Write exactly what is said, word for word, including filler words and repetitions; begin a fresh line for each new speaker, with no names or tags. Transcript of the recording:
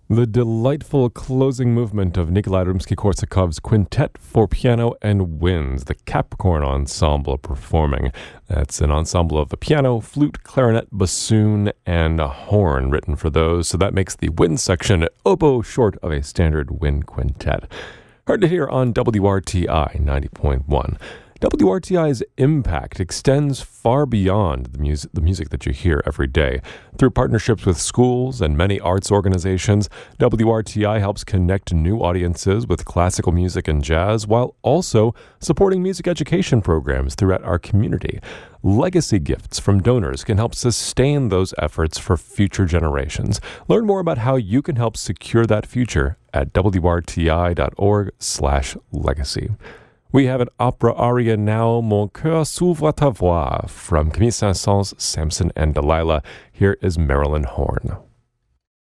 The delightful closing movement of Nikolai Rimsky-Korsakov's Quintet for Piano and Winds, the Capricorn Ensemble performing. That's an ensemble of the piano, flute, clarinet, bassoon, and a horn written for those, so that makes the wind section oboe short of a standard wind quintet. Heard it here on W R T I ninety point one. W R T I's impact extends far beyond the music, the music that you hear every day. Through partnerships with schools and many arts organizations, W R T I helps connect new audiences with classical music and jazz while also supporting music education programs throughout our community. Legacy gifts from donors can help sustain those efforts for future generations. Learn more about how you can help secure that future at W R T I dot org slash legacy. We have an opera aria now, Mon cœur s'ouvre à ta voix, from Camille Saint-Saëns' Samson and Delilah. Here is Marilyn Horne.